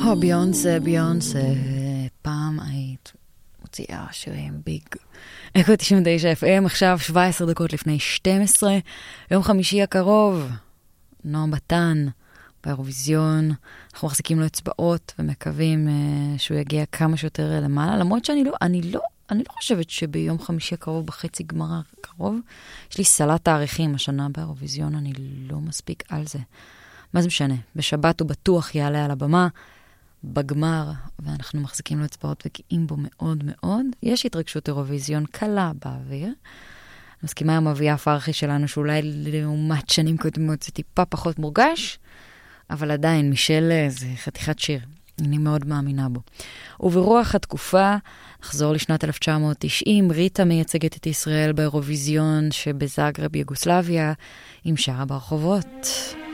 ביונסה, פעם היית מוציאה שירים ביג. אקו 99 FM, עכשיו 17 דקות לפני 12, יום חמישי הקרוב, נועם בתן, באירוויזיון, אנחנו מחזיקים לו אצבעות ומקווים שהוא יגיע כמה שיותר למעלה, למרות שאני לא חושבת שביום חמישי הקרוב, בחצי גמר הקרוב, יש לי סלט תאריכים השנה באירוויזיון, אני לא מספיק על זה. מה זה משנה? בשבת הוא בטוח יעלה על הבמה, בגמר, ואנחנו מחזיקים לו אצבעות וגאים בו מאוד מאוד. יש התרגשות אירוויזיון קלה באוויר. מסכימה עם אביה פרחי שלנו, שאולי לעומת שנים קודמות זה טיפה פחות מורגש, אבל עדיין, מישל זה חתיכת שיר. אני מאוד מאמינה בו. וברוח התקופה, נחזור לשנת 1990, ריטה מייצגת את ישראל באירוויזיון שבזאגרב יוגוסלביה, עם שרה ברחובות.